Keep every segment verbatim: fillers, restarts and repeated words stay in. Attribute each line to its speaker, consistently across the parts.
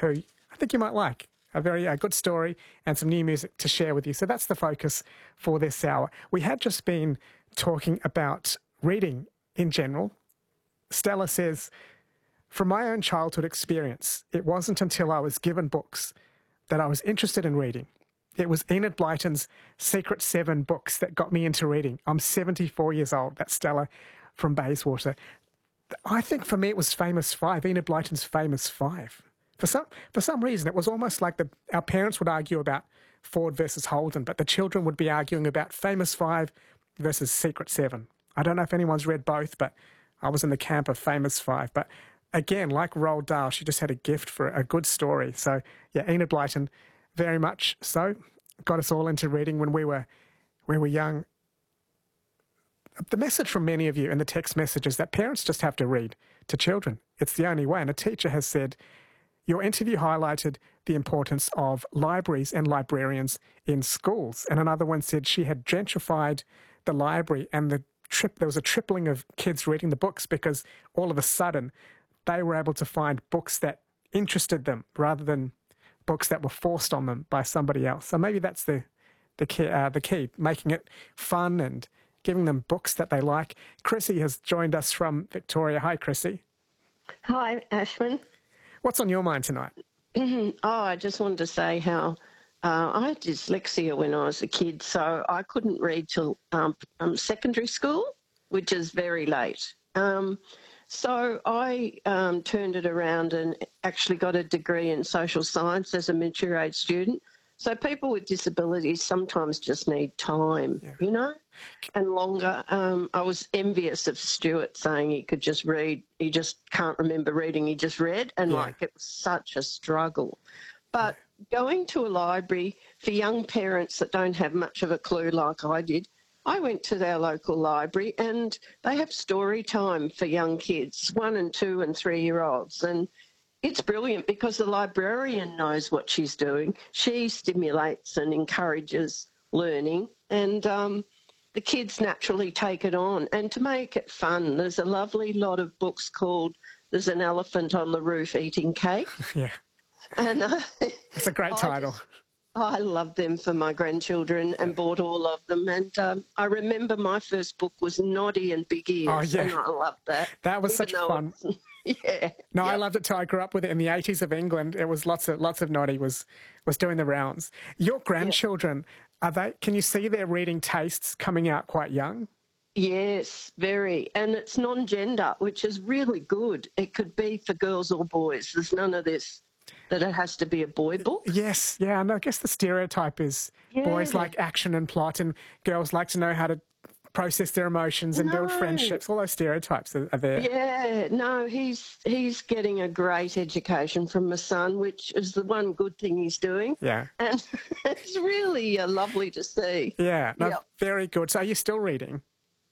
Speaker 1: who I think you might like. A very uh, good story and some new music to share with you. So that's the focus for this hour. We had just been talking about reading in general. Stella says, from my own childhood experience, it wasn't until I was given books that I was interested in reading. It was Enid Blyton's Secret Seven books that got me into reading. I'm seventy-four years old. That's Stella from Bayswater. I think for me it was Famous Five, Enid Blyton's Famous Five. For some, for some reason, it was almost like the, our parents would argue about Ford versus Holden, but the children would be arguing about Famous Five versus Secret Seven. I don't know if anyone's read both, but I was in the camp of Famous Five. But again, like Roald Dahl, she just had a gift for a good story. So, yeah, Enid Blyton, very much so, got us all into reading when we were, we were young. The message from many of you in the text message is that parents just have to read to children. It's the only way. And a teacher has said, your interview highlighted the importance of libraries and librarians in schools. And another one said she had gentrified the library and the trip, there was a tripling of kids reading the books because all of a sudden they were able to find books that interested them rather than books that were forced on them by somebody else. So maybe that's the, the, key, uh, the key, making it fun and giving them books that they like. Chrissy has joined us from Victoria. Hi, Chrissy.
Speaker 2: Hi, Ashman.
Speaker 1: What's on your mind tonight?
Speaker 2: Oh, I just wanted to say how uh, I had dyslexia when I was a kid, so I couldn't read till um, um, secondary school, which is very late. Um, so I um, turned it around and actually got a degree in social science as a mature age student. So people with disabilities sometimes just need time, yeah. you know, and longer. Um, I was envious of Stuart saying he could just read. He just can't remember reading. He just read, and, yeah. like, it was such a struggle. But yeah. going to a library for young parents that don't have much of a clue like I did, I went to their local library and they have story time for young kids, one and two and three-year-olds, and it's brilliant because the librarian knows what she's doing. She stimulates and encourages learning, and um, the kids naturally take it on. And to make it fun, there's a lovely lot of books called There's an Elephant on the Roof Eating Cake.
Speaker 1: Yeah.
Speaker 2: And uh,
Speaker 1: it's a great title.
Speaker 2: I, I love them for my grandchildren and bought all of them. And um, I remember my first book was Noddy and Big Ears, oh, yeah. and I loved that.
Speaker 1: That was such fun.
Speaker 2: Yeah.
Speaker 1: No,
Speaker 2: yep.
Speaker 1: I loved it too. I grew up with it in the eighties of England. It was lots of lots of Noddy was was doing the rounds. Your grandchildren, yep. are they? Can you see their reading tastes coming out quite young?
Speaker 2: Yes, very. And it's non-gender, which is really good. It could be for girls or boys. There's none of this that it has to be a boy book.
Speaker 1: Yes, yeah. And I guess the stereotype is yeah. boys like action and plot, and girls like to know how to process their emotions and no. build friendships. All those stereotypes are, are there.
Speaker 2: Yeah, no, he's he's getting a great education from my son, which is the one good thing he's doing.
Speaker 1: Yeah.
Speaker 2: And it's really uh, lovely to see.
Speaker 1: Yeah, no,
Speaker 2: yep.
Speaker 1: very good. So are you still reading?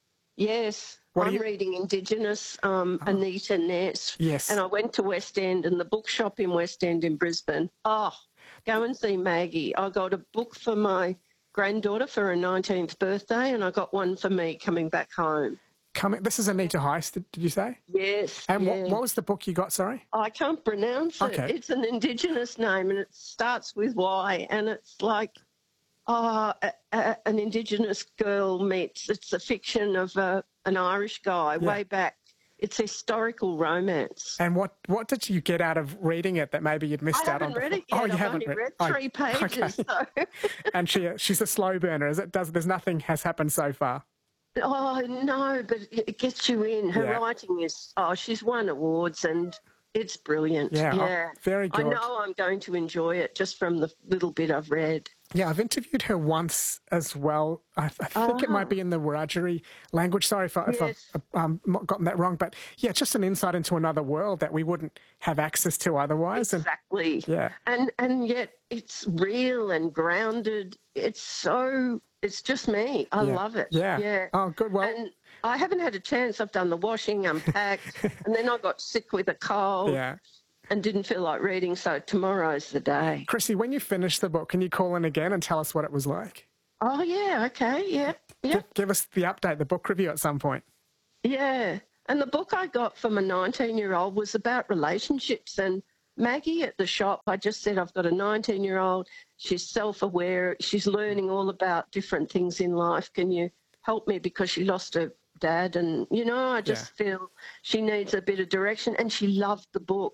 Speaker 2: Yes,
Speaker 1: what
Speaker 2: I'm
Speaker 1: you...
Speaker 2: reading Indigenous, um, oh. Anita Ness.
Speaker 1: Yes.
Speaker 2: And I went to West End and the bookshop in West End in Brisbane. Oh, go and see Maggie. I got a book for my granddaughter for her nineteenth birthday, and I got one for me coming back home.
Speaker 1: Coming, this is Anita Heiss, did, did you say?
Speaker 2: Yes.
Speaker 1: And
Speaker 2: yeah.
Speaker 1: what, what was the book you got, sorry?
Speaker 2: I can't pronounce
Speaker 1: okay.
Speaker 2: it. It's an Indigenous name, and it starts with Y, and it's like, oh, a, a, an Indigenous girl meets, it's a fiction of a, an Irish guy yeah. way back. It's historical romance.
Speaker 1: And what, what did you get out of reading it that maybe you'd missed
Speaker 2: I
Speaker 1: out on?
Speaker 2: I haven't read it yet.
Speaker 1: Oh, you
Speaker 2: I've
Speaker 1: haven't
Speaker 2: only read,
Speaker 1: read
Speaker 2: three
Speaker 1: oh,
Speaker 2: pages.
Speaker 1: Okay.
Speaker 2: So.
Speaker 1: And she she's a slow burner, is it? Does there's nothing has happened so far?
Speaker 2: Oh no, but it gets you in. Her yeah. writing is oh, she's won awards and it's brilliant.
Speaker 1: Yeah,
Speaker 2: yeah.
Speaker 1: Oh, very good.
Speaker 2: I know I'm going to enjoy it just from the little bit I've read.
Speaker 1: Yeah, I've interviewed her once as well. I, I think oh. it might be in the Wiradjuri language. Sorry if, I,
Speaker 2: yes.
Speaker 1: if I've um, gotten that wrong. But, yeah, just an insight into another world that we wouldn't have access to otherwise.
Speaker 2: Exactly.
Speaker 1: And, yeah.
Speaker 2: And, and yet it's real and grounded. It's so, it's just me. I
Speaker 1: yeah.
Speaker 2: love it.
Speaker 1: Yeah.
Speaker 2: yeah.
Speaker 1: Oh, good. Well,
Speaker 2: and I haven't had a chance. I've done the washing, unpacked, and then I got sick with a cold.
Speaker 1: Yeah.
Speaker 2: And didn't feel like reading, so tomorrow's the day.
Speaker 1: Chrissy, when you finish the book, can you call in again and tell us what it was like?
Speaker 2: Oh, yeah, okay, yeah. yeah.
Speaker 1: Give, give us the update, the book review at some point.
Speaker 2: Yeah, and the book I got from a nineteen-year-old was about relationships and Maggie at the shop, I just said, I've got a nineteen-year-old. She's self-aware. She's learning all about different things in life. Can you help me because she lost her dad? And, you know, I just yeah. feel she needs a bit of direction, and she loved the book.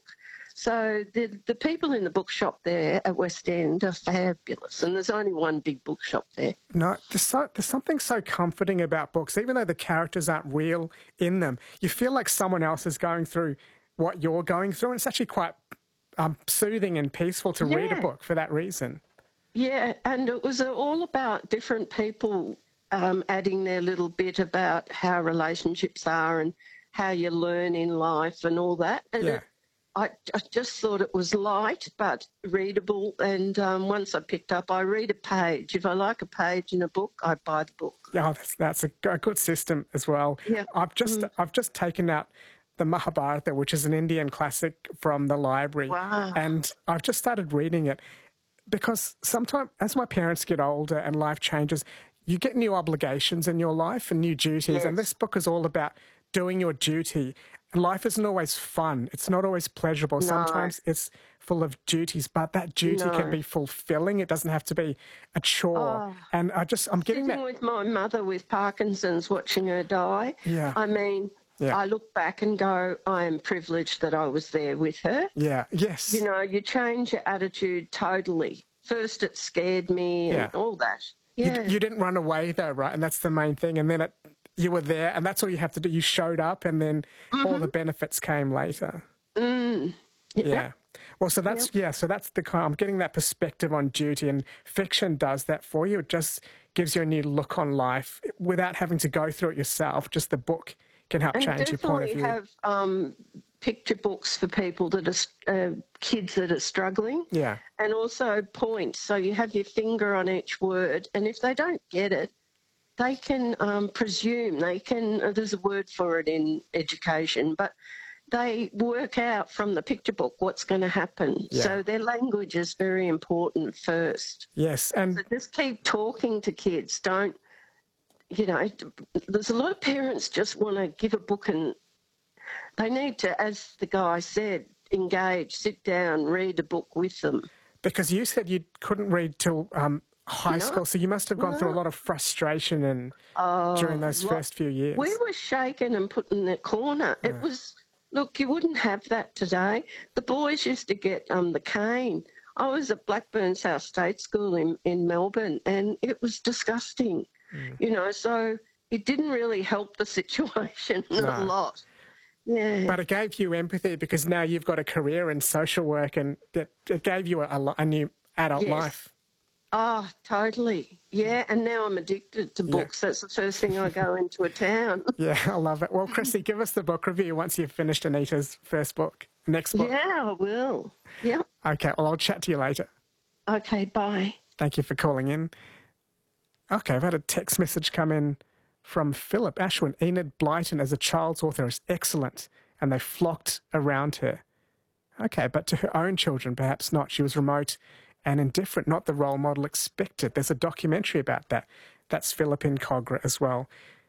Speaker 2: So the the people in the bookshop there at West End are fabulous, and there's only one big bookshop there.
Speaker 1: No, there's, so, there's something so comforting about books. Even though the characters aren't real in them, you feel like someone else is going through what you're going through, and it's actually quite um, soothing and peaceful to yeah. read a book for that reason.
Speaker 2: Yeah, and it was all about different people um, adding their little bit about how relationships are and how you learn in life and all that. And
Speaker 1: yeah.
Speaker 2: it, I, I just thought it was light but readable, and um, once I picked up, I read a page. If I like a page in a book, I buy the book.
Speaker 1: Yeah, oh, that's, that's a, a good system as well.
Speaker 2: Yeah.
Speaker 1: I've just
Speaker 2: mm.
Speaker 1: I've just taken out the Mahabharata, which is an Indian classic from the library,
Speaker 2: wow.
Speaker 1: and I've just started reading it because sometimes, as my parents get older and life changes, you get new obligations in your life and new duties,
Speaker 2: yes.
Speaker 1: and this book is all about doing your duty. Life isn't always fun. It's not always pleasurable.
Speaker 2: No.
Speaker 1: Sometimes it's full of duties, but that duty
Speaker 2: no.
Speaker 1: can be fulfilling. It doesn't have to be a chore.
Speaker 2: Oh.
Speaker 1: And I just, I'm getting
Speaker 2: Sitting
Speaker 1: that.
Speaker 2: with my mother with Parkinson's, watching her die.
Speaker 1: Yeah.
Speaker 2: I mean,
Speaker 1: yeah.
Speaker 2: I look back and go, I am privileged that I was there with her.
Speaker 1: Yeah. Yes.
Speaker 2: You know, you change your attitude totally. First, it scared me and
Speaker 1: yeah.
Speaker 2: all that. Yeah.
Speaker 1: You, you didn't run away though, right? And that's the main thing. And then it, you were there, and that's all you have to do. You showed up, and then mm-hmm. all the benefits came later.
Speaker 2: Mm. Yeah.
Speaker 1: yeah. Well, so that's yeah. yeah. So that's the kind. I'm getting that perspective on duty, and fiction does that for you. It just gives you a new look on life without having to go through it yourself. Just the book can help
Speaker 2: and
Speaker 1: change your point of view.
Speaker 2: Definitely have um, picture books for people that are uh, kids that are struggling.
Speaker 1: Yeah.
Speaker 2: And also points, so you have your finger on each word, and if they don't get it, they can um, presume, they can, uh, there's a word for it in education, but they work out from the picture book what's going to happen.
Speaker 1: Yeah.
Speaker 2: So their language is very important first.
Speaker 1: Yes. And
Speaker 2: so just keep talking to kids. Don't, you know, there's a lot of parents just want to give a book and they need to, as the guy said, engage, sit down, read a book with them.
Speaker 1: Because you said you couldn't read till um, high
Speaker 2: no,
Speaker 1: school, so you must have gone
Speaker 2: no.
Speaker 1: through a lot of frustration and
Speaker 2: oh,
Speaker 1: during those
Speaker 2: lot,
Speaker 1: first few years.
Speaker 2: We were shaken and put in the corner. Yeah. It was, look, you wouldn't have that today. The boys used to get um, the cane. I was at Blackburn South State School in, in Melbourne, and it was disgusting, mm. you know, so it didn't really help the situation no. a lot. Yeah.
Speaker 1: But it gave you empathy because now you've got a career in social work, and it, it gave you a, a new adult
Speaker 2: yes.
Speaker 1: life.
Speaker 2: Oh, totally. Yeah, and now I'm addicted to books. Yeah. That's the first thing I go into a town.
Speaker 1: Yeah, I love it. Well, Chrissy, give us the book review once you've finished Anita's first book, next book.
Speaker 2: Yeah, I will. Yeah.
Speaker 1: Okay, well, I'll chat to you later.
Speaker 2: Okay, bye.
Speaker 1: Thank you for calling in. Okay, I've had a text message come in from Philip Ashwin. Enid Blyton as a child's author is excellent, and they flocked around her. Okay, but to her own children, perhaps not. She was remote and indifferent, not the role model expected. There's a documentary about that. That's Philip in Cogra as well.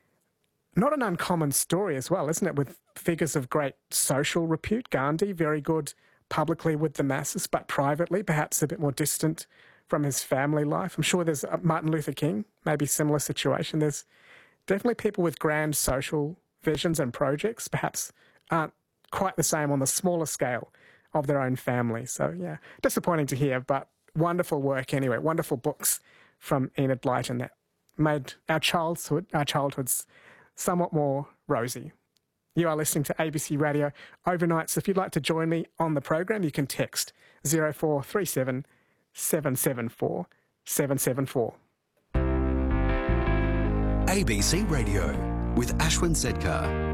Speaker 1: Not an uncommon story as well, isn't it, with figures of great social repute. Gandhi, very good publicly with the masses, but privately, perhaps a bit more distant from his family life. I'm sure there's uh, Martin Luther King, maybe similar situation. There's definitely people with grand social visions and projects, perhaps aren't quite the same on the smaller scale of their own family. So, yeah, disappointing to hear, but wonderful work anyway, wonderful books from Enid Blyton that made our childhood, our childhoods somewhat more rosy. You are listening to A B C Radio Overnight, so if you'd like to join me on the program, you can text zero four three seven, seven seven four, seven seven four.
Speaker 3: A B C Radio with Ashwin Sedkar.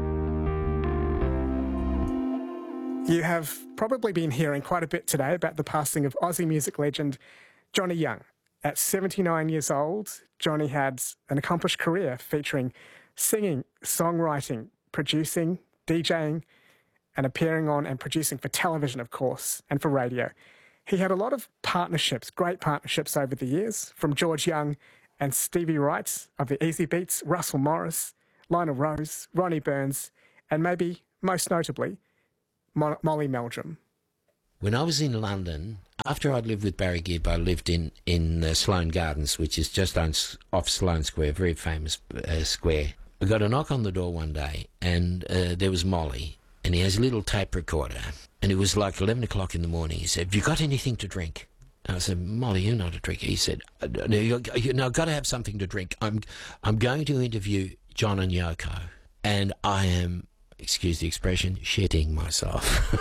Speaker 1: You have probably been hearing quite a bit today about the passing of Aussie music legend Johnny Young. At seventy-nine years old, Johnny had an accomplished career featuring singing, songwriting, producing, DJing, and appearing on and producing for television, of course, and for radio. He had a lot of partnerships, great partnerships over the years, from George Young and Stevie Wright of the Easy Beats, Russell Morris, Lionel Rose, Ronnie Burns, and maybe most notably, Mo- Molly Meldrum.
Speaker 4: When I was in London, after I'd lived with Barry Gibb, I lived in, in uh, Sloane Gardens, which is just on, off Sloane Square, a very famous uh, square. I got a knock on the door one day, and uh, there was Molly, and he has a little tape recorder, and it was like eleven o'clock in the morning. He said, "Have you got anything to drink?" I said, "Molly, you're not a drinker." He said, "No, you know, I've got to have something to drink. I'm, I'm going to interview John and Yoko, and I am, excuse the expression, shitting myself."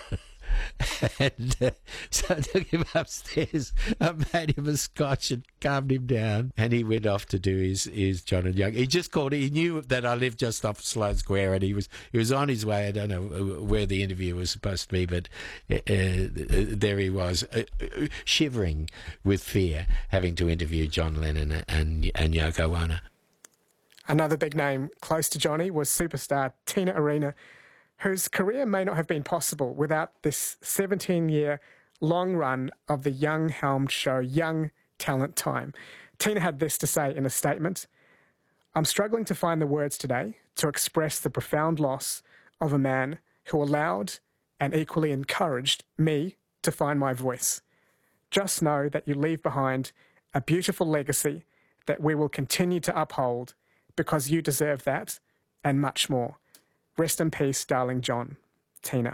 Speaker 4: And uh, so I took him upstairs. I made him a scotch and calmed him down, and he went off to do his, his John and Young. He just called. He knew that I lived just off Sloane Square, and he was he was on his way. I don't know where the interview was supposed to be, but uh, uh, there he was, uh, uh, shivering with fear, having to interview John Lennon and and Yoko Ono.
Speaker 1: Another big name close to Johnny was superstar Tina Arena, whose career may not have been possible without this seventeen-year long run of the Young helmed show Young Talent Time. Tina had this to say in a statement: "I'm struggling to find the words today to express the profound loss of a man who allowed and equally encouraged me to find my voice. Just know that you leave behind a beautiful legacy that we will continue to uphold because you deserve that and much more. Rest in peace, darling John." Tina.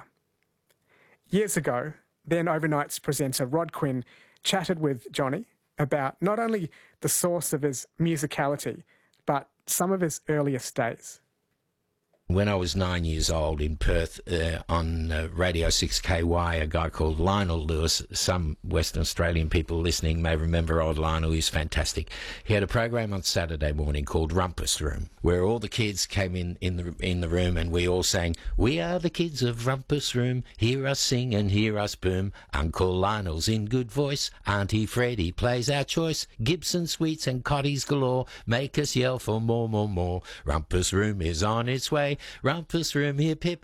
Speaker 1: Years ago, then Overnight's presenter Rod Quinn chatted with Johnny about not only the source of his musicality, but some of his earliest days.
Speaker 4: When I was nine years old in Perth, uh, on uh, Radio six K Y, a guy called Lionel Lewis, some Western Australian people listening may remember old Lionel, he's fantastic. He had a program on Saturday morning called Rumpus Room, where all the kids came in, in, the, in the room and we all sang, "We are the kids of Rumpus Room, hear us sing and hear us boom. Uncle Lionel's in good voice, Auntie Freddie plays our choice. Gibson sweets and cotties galore, make us yell for more, more, more. Rumpus Room is on its way. Rumpus Room, hip hip,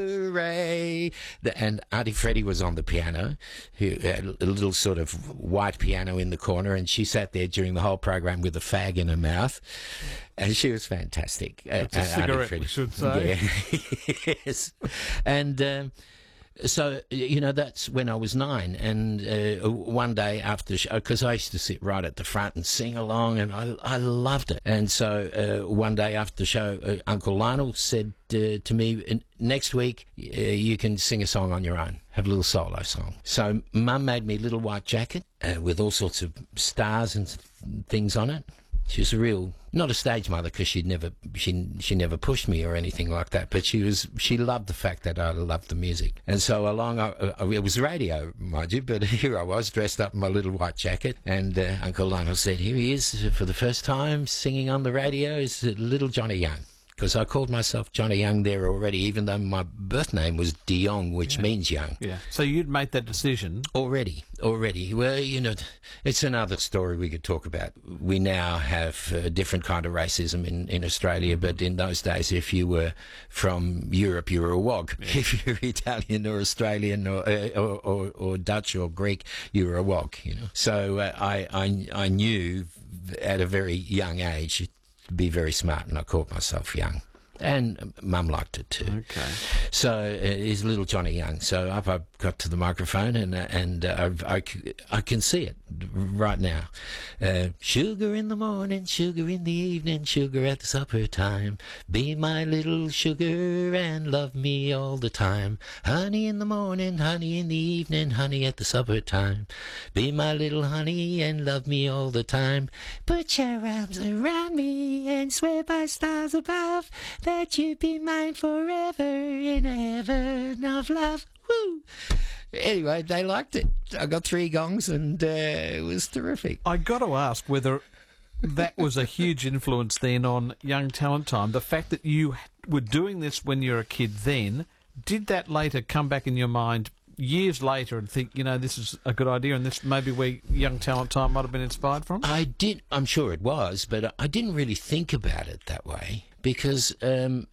Speaker 4: hooray!" And Auntie Freddie was on the piano, who had a little sort of white piano in the corner, and she sat there during the whole program with a fag in her mouth, and she was fantastic.
Speaker 5: It's a uh, cigarette, we should say.
Speaker 4: Yeah. Yes. And um, so, you know, that's when I was nine. And uh, one day after the show, because I used to sit right at the front and sing along, and I, I loved it. And so uh, one day after the show, uh, Uncle Lionel said uh, to me, "Next week, uh, you can sing a song on your own, have a little solo song." So Mum made me a little white jacket uh, with all sorts of stars and things on it. She was a real, not a stage mother, because she'd never, she she never pushed me or anything like that. But she was, she loved the fact that I loved the music, and so along, I, I, it was radio, mind you. But here I was, dressed up in my little white jacket, and uh, Uncle Lionel said, "Here he is for the first time singing on the radio. Is little Johnny Young." Because I called myself Johnny Young there already, even though my birth name was De Jong, which
Speaker 5: yeah.
Speaker 4: means young.
Speaker 5: Yeah. So you'd made that decision
Speaker 4: already. Already. Well, you know, it's another story we could talk about. We now have a different kind of racism in, in Australia, but in those days, if you were from Europe, you were a wog. Yeah. If you're Italian or Australian or, uh, or, or or Dutch or Greek, you were a wog. You know. So uh, I, I I knew at a very young age to be very smart, and I called myself Young. And Mum liked it too.
Speaker 5: Okay.
Speaker 4: So uh, he's little Johnny Young. So up I got to the microphone, and uh, and uh, I, I, I can see it right now. Uh, sugar in the morning, sugar in the evening, sugar at the supper time. Be my little sugar and love me all the time. Honey in the morning, honey in the evening, honey at the supper time. Be my little honey and love me all the time. Put your arms around me and swear by stars above that you be mine forever in a heaven of love. Woo! Anyway, they liked it. I got three gongs, and uh, it was terrific.
Speaker 5: I got to ask whether that was a huge influence then on Young Talent Time. The fact that you were doing this when you were a kid then, did that later come back in your mind years later and think, you know, this is a good idea, and this maybe where Young Talent Time might have been inspired from?
Speaker 4: I did. I'm sure it was, but I didn't really think about it that way, because um,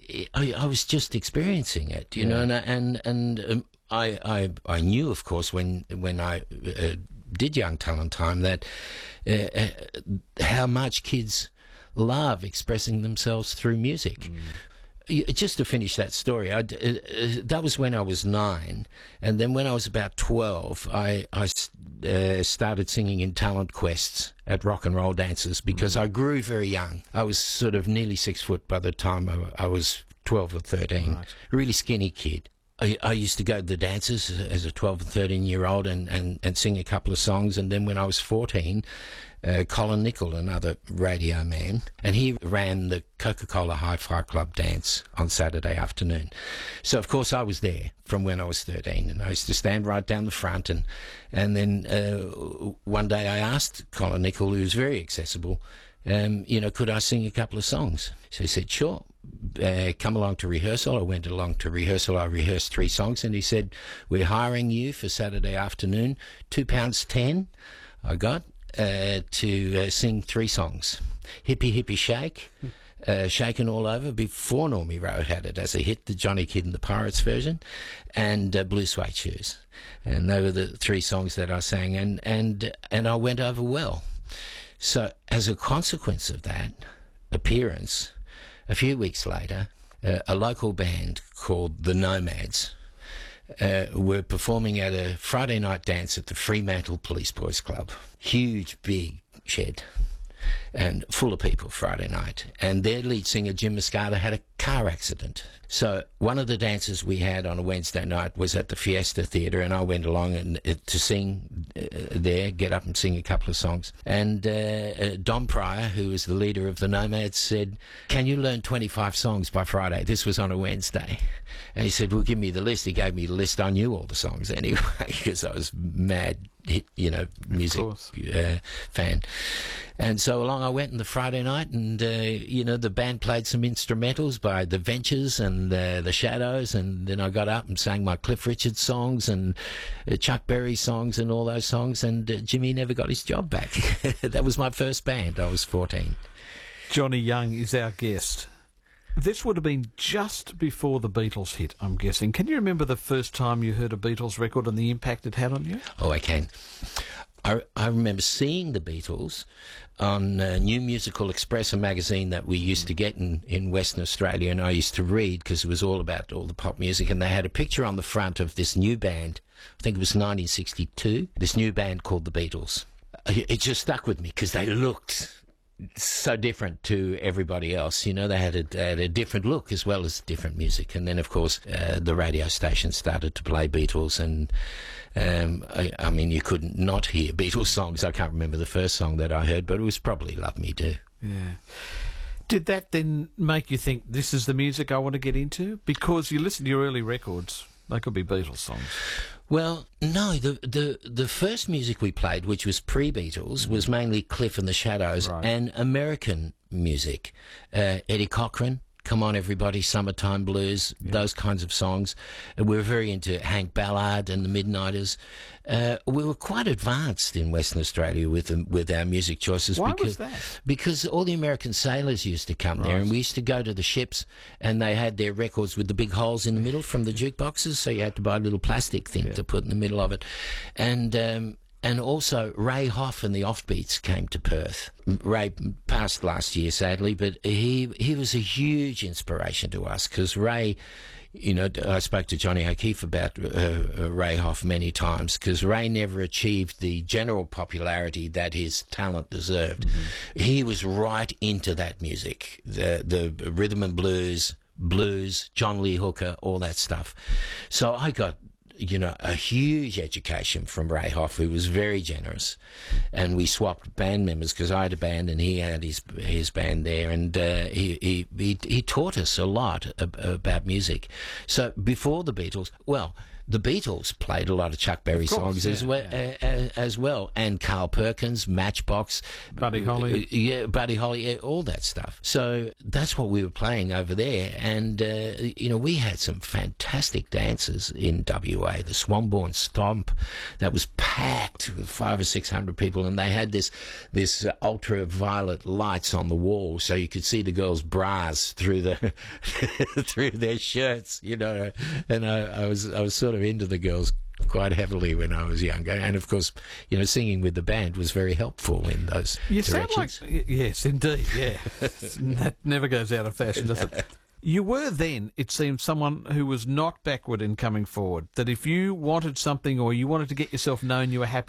Speaker 4: I, I was just experiencing it, you yeah. know, and and and um, I, I I knew, of course, when when I uh, did Young Talent Time, that uh, uh, how much kids love expressing themselves through music. Mm. y- just to finish that story, I, uh, uh, that was when I was nine, and then when I was about twelve, I, I s- uh, started singing in talent quests at rock and roll dances because I grew very young. I was sort of nearly six foot by the time I, I was twelve or thirteen.
Speaker 5: Right.
Speaker 4: Really skinny kid. I, I used to go to the dances as a twelve or thirteen year old and, and, and sing a couple of songs. And then when I was fourteen, uh, Colin Nichol, another radio man, and he ran the Coca-Cola Hi-Fi Club dance on Saturday afternoon. So, of course, I was there from when I was thirteen. And I used to stand right down the front. And, and then uh, one day I asked Colin Nichol, who was very accessible, um, you know, could I sing a couple of songs? So he said, sure. Uh, come along to rehearsal. I went along to rehearsal. I rehearsed three songs, and he said, we're hiring you for Saturday afternoon, two pounds ten I got, uh, to uh, sing three songs. Hippie Hippie Shake, uh, Shaking All Over, before Normie Rowe had it as a hit, the Johnny Kidd and the Pirates version, and uh, Blue Suede Shoes. And they were the three songs that I sang, and, and, and I went over well. So as a consequence of that appearance, a few weeks later, uh, a local band called the Nomads uh, were performing at a Friday night dance at the Fremantle Police Boys Club. Huge, big shed, and full of people Friday night. And their lead singer, Jim Muscata, had a car accident. So one of the dances we had on a Wednesday night was at the Fiesta Theatre, and I went along and uh, to sing uh, there, get up and sing a couple of songs. And uh, uh, Don Pryor, who was the leader of the Nomads, said, can you learn twenty-five songs by Friday? This was on a Wednesday. And he said, well, give me the list. He gave me the list. I knew all the songs anyway, because I was mad, hit, you know, music uh, fan. And so along I went on the Friday night, and, uh, you know, the band played some instrumentals by The Ventures and uh, The Shadows, and then I got up and sang my Cliff Richard songs and uh, Chuck Berry songs and all those songs, and uh, Jimmy never got his job back. That was my first band. I was fourteen.
Speaker 5: Johnny Young is our guest. This would have been just before the Beatles hit, I'm guessing. Can you remember the first time you heard a Beatles record and the impact it had on you?
Speaker 4: Oh, I can. I, I remember seeing the Beatles on uh, New Musical Express, a magazine that we used to get in, in Western Australia, and I used to read because it was all about all the pop music, and they had a picture on the front of this new band. I think it was nineteen sixty-two, this new band called the Beatles. It just stuck with me because they looked so different to everybody else. You know, they had a, they had a different look as well as different music. And then, of course, uh, the radio station started to play Beatles, and um, I, I mean, you couldn't not hear Beatles songs. I can't remember the first song that I heard, but it was probably Love Me Do.
Speaker 5: Yeah. Did that then make you think, this is the music I want to get into? Because you listen to your early records, they could be Beatles songs.
Speaker 4: Well, no, the, the the first music we played, which was pre-Beatles, was mainly Cliff and the Shadows,
Speaker 5: Right.
Speaker 4: and American music. Uh, Eddie Cochran, Come On Everybody, Summertime Blues,
Speaker 5: Yeah.
Speaker 4: those kinds of songs. And we were very into Hank Ballard and the Midnighters. Uh, we were quite advanced in Western Australia with them, with our music choices.
Speaker 5: Why
Speaker 4: because,
Speaker 5: was that?
Speaker 4: Because all the American sailors used to come there,
Speaker 5: Right.
Speaker 4: and we used to go to the ships, and they had their records with the big holes in the middle from the jukeboxes, so you had to buy a little plastic thing
Speaker 5: Yeah.
Speaker 4: to put in the middle of it. And um, and also Ray Hoff and the Offbeats came to Perth. Ray passed last year, sadly, but he he was a huge inspiration to us, because Ray, you know, I spoke to Johnny O'Keefe about uh, uh, Ray Hoff many times, because Ray never achieved the general popularity that his talent deserved. Mm-hmm. He was right into that music, the the rhythm and blues, blues, John Lee Hooker, all that stuff. So I got, you know, a huge education from Ray Hoff, who was very generous, and we swapped band members, because I had a band and he had his his band there, and uh, he, he he he taught us a lot ab- about music. So before the Beatles, well, the Beatles played a lot of Chuck Berry
Speaker 5: Of course,
Speaker 4: songs
Speaker 5: yeah,
Speaker 4: as well,
Speaker 5: yeah.
Speaker 4: uh, as well, and Carl Perkins, Matchbox,
Speaker 5: Buddy Holly.
Speaker 4: uh, yeah, Buddy Holly, yeah, all that stuff. So that's what we were playing over there, and uh, you know, we had some fantastic dances in W A. The Swanbourne Stomp, that was packed with five or six hundred people, and they had this this uh, ultraviolet lights on the wall, so you could see the girls' bras through the through their shirts, you know. And I, I was I was sort of into the girls quite heavily when I was younger, and of course, you know, singing with the band was very helpful in those
Speaker 5: You
Speaker 4: directions.
Speaker 5: sound like... y- Yes, indeed, yeah. That never goes out of fashion, does it? You were then, it seems, someone who was not backward in coming forward, that if you wanted something or you wanted to get yourself known, you were happy